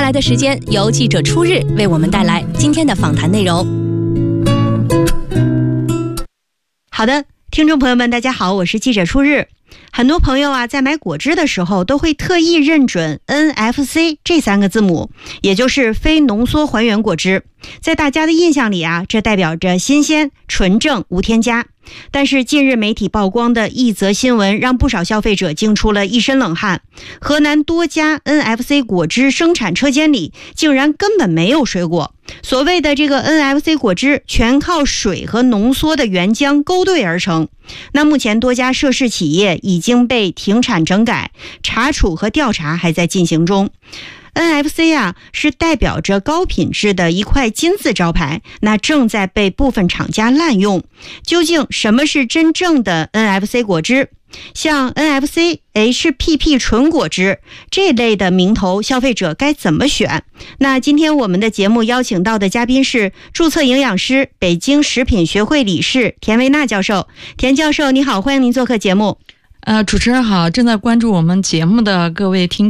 来的时间，由记者初日为我们带来今天的访谈内容。 好的，听众朋友们大家好，我是记者初日。很多朋友啊，在买果汁的时候都会特意认准 NFC 这3个字母，也就是非浓缩还原果汁。在大家的印象里啊，这代表着新鲜、纯正、无添加。但是近日媒体曝光的一则新闻，让不少消费者惊出了一身冷汗。河南多家 NFC 果汁生产车间里竟然根本没有水果。所谓的这个 NFC 果汁全靠水和浓缩的原浆勾兑而成。那目前多家涉事企业已经被停产整改，查处和调查还在进行中。NFC 啊，是代表着高品质的一块金字招牌，那正在被部分厂家滥用。究竟什么是真正的 NFC 果汁？像 NFC HPP 纯果汁这类的名头，消费者该怎么选？那今天我们的节目邀请到的嘉宾是注册营养师、北京食品学会理事田维娜教授。田教授你好，欢迎您做客节目。 主持人好，正在关注我们节目的各位听